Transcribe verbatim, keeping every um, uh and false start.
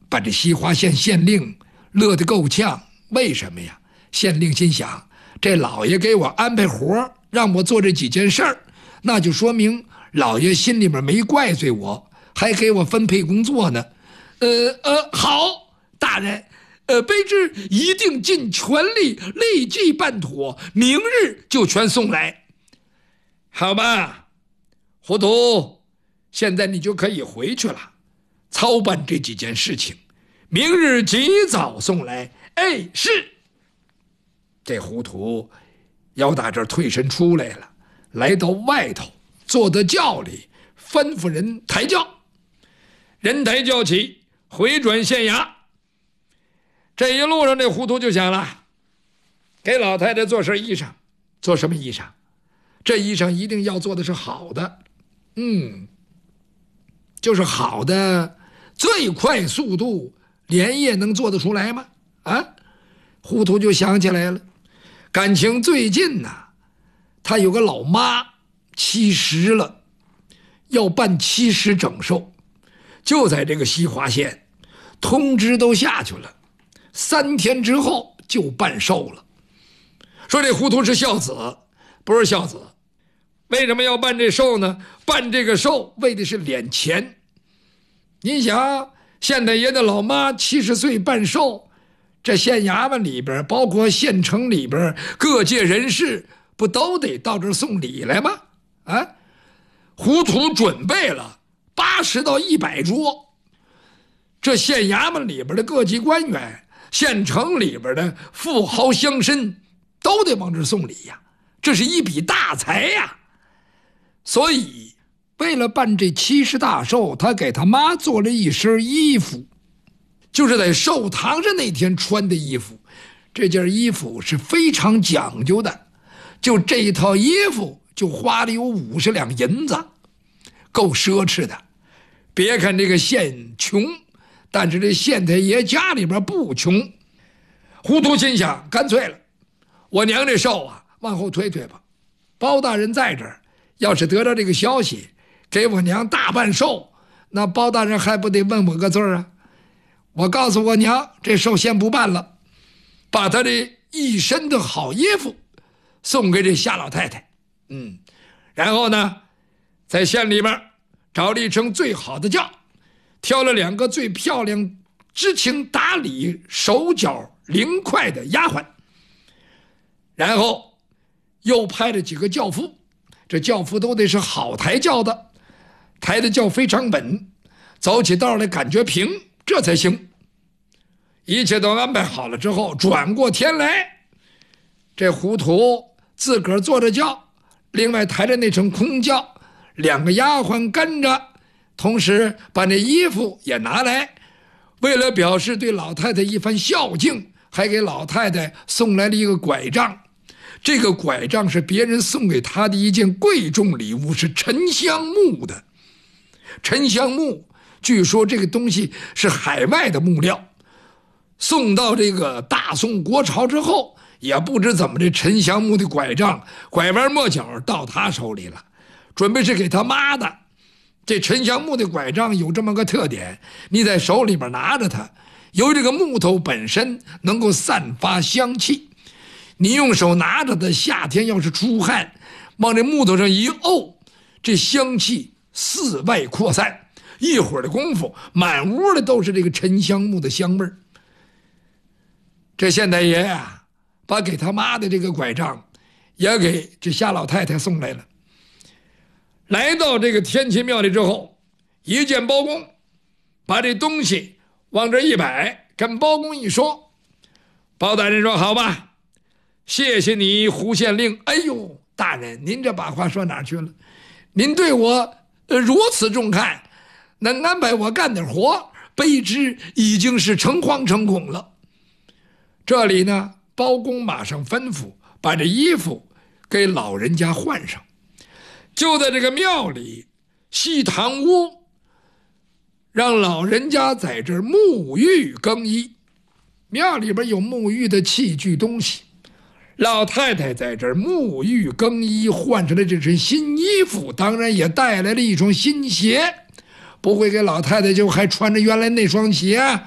把这西华县县令乐得够呛。为什么呀？县令心想，这老爷给我安排活，让我做这几件事儿，那就说明老爷心里面没怪罪我，还给我分配工作呢。呃呃，好，大人，呃，卑职一定尽全力，立即办妥，明日就全送来。好吧，糊涂，现在你就可以回去了，操办这几件事情，明日及早送来。哎，是。这糊涂要打这儿退身出来了，来到外头，坐在轿里，吩咐人抬轿。人抬轿起，回转县衙。这一路上，这糊涂就想了，给老太太做身衣裳，做什么衣裳？这衣裳一定要做的是好的，嗯，就是好的，最快速度，连夜能做得出来吗？啊，糊涂就想起来了，感情最近呢、啊，他有个老妈七十了，要办七十整寿，就在这个西华县，通知都下去了，三天之后就办寿了。说这糊涂是孝子，不是孝子。为什么要办这寿呢？办这个寿为的是敛钱。你想，县太爷的老妈七十岁办寿，这县衙门里边，包括县城里边各界人士，不都得到这儿送礼来吗？啊，糊涂准备了八十到一百桌，这县衙门里边的各级官员，县城里边的富豪乡绅，都得往这儿送礼呀，这是一笔大财呀。所以为了办这七十大寿，他给他妈做了一身衣服，就是在寿堂上那天穿的衣服。这件衣服是非常讲究的，就这一套衣服就花了有五十两银子，够奢侈的。别看这个县穷，但是这县太爷家里边不穷。糊涂心想，干脆了，我娘这寿啊往后推推吧，包大人在这儿，要是得到这个消息，给我娘大办寿，那包大人还不得问我个字啊？我告诉我娘，这寿先不办了，把他这一身的好衣服送给这夏老太太。嗯，然后呢，在县里边找了一乘最好的轿，挑了两个最漂亮、知情达理、手脚灵快的丫鬟，然后又派了几个轿夫。这轿夫都得是好抬轿的，抬的轿非常稳，走起道来感觉平，这才行。一切都安排好了之后，转过天来，这糊涂自个儿坐着轿，另外抬着那乘空轿，两个丫鬟跟着，同时把那衣服也拿来，为了表示对老太太一番孝敬，还给老太太送来了一个拐杖。这个拐杖是别人送给他的一件贵重礼物，是沉香木的。沉香木，据说这个东西是海外的木料，送到这个大宋国朝之后，也不知怎么这沉香木的拐杖拐弯抹角到他手里了，准备是给他妈的。这沉香木的拐杖有这么个特点，你在手里边拿着它，由于这个木头本身能够散发香气，你用手拿着的，夏天要是出汗，往这木头上一沤，这香气四外扩散，一会儿的功夫，满屋的都是这个沉香木的香味儿。这县太爷啊，把给他妈的这个拐杖也给这夏老太太送来了。来到这个天齐庙里之后，一见包公，把这东西往这一摆，跟包公一说，包大人说：“好吧。谢谢你，胡县令。哎呦，大人，您这把话说哪儿去了？您对我、呃、如此重看，能安排我干点活，卑职已经是诚惶诚恐了。”这里呢，包公马上吩咐把这衣服给老人家换上，就在这个庙里西堂屋，让老人家在这儿沐浴更衣。庙里边有沐浴的器具东西，老太太在这儿沐浴更衣，换上了这身新衣服，当然也带来了一双新鞋，不会给老太太就还穿着原来那双鞋，